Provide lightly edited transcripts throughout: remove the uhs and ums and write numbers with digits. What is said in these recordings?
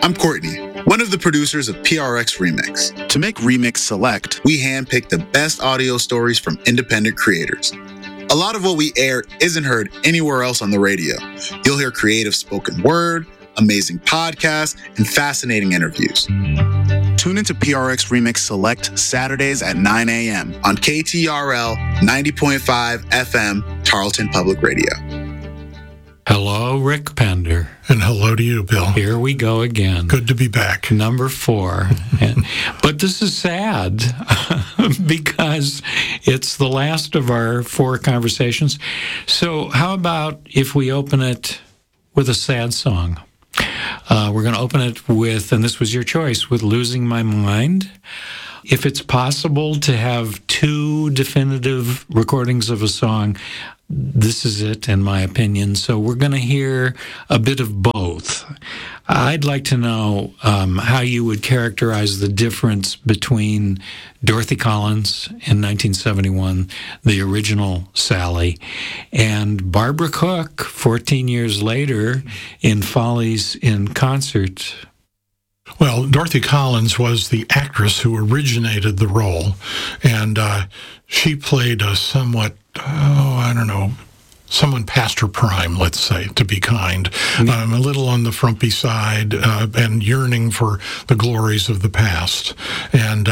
I'm Courtney, one of the producers of PRX Remix. To make Remix Select, we handpick the best audio stories from independent creators. A lot of what we air isn't heard anywhere else on the radio. You'll hear creative spoken word, amazing podcasts, and fascinating interviews. Tune into PRX Remix Select Saturdays at 9 a.m. on KTRL 90.5 FM, Tarleton Public Radio. Hello, Rick Pender. And hello to you, Bill. Here we go again. Good to be back. Number 4. But this is sad because it's the last of our 4 conversations. So how about if we open it with a sad song? We're going to open it with, and this was your choice, with Losing My Mind. If it's possible to have 2 definitive recordings of a song, this is it, in my opinion. So we're going to hear a bit of both. I'd like to know how you would characterize the difference between Dorothy Collins in 1971, the original Sally, and Barbara Cook 14 years later in Follies in Concert. Well, Dorothy Collins was the actress who originated the role, and she played a somewhat, someone past her prime, let's say, to be kind, a little on the frumpy side, and yearning for the glories of the past, and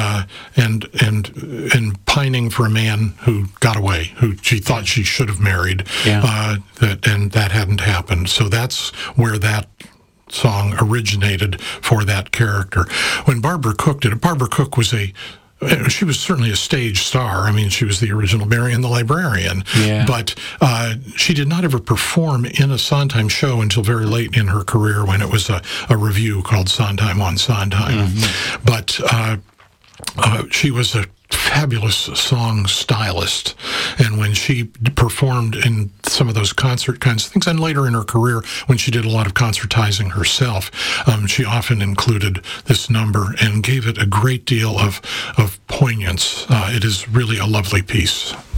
pining for a man who got away, who she thought she should have married, and that hadn't happened. So that's where that song originated for that character. When Barbara Cook did it, Barbara Cook was she was certainly a stage star. I mean, she was the original Marian the Librarian. Yeah. But she did not ever perform in a Sondheim show until very late in her career when it was a review called Sondheim on Sondheim. Mm-hmm. But she was a fabulous song stylist, and when she performed in some of those concert kinds of things, and later in her career when she did a lot of concertizing herself, she often included this number and gave it a great deal of poignance. It is really a lovely piece.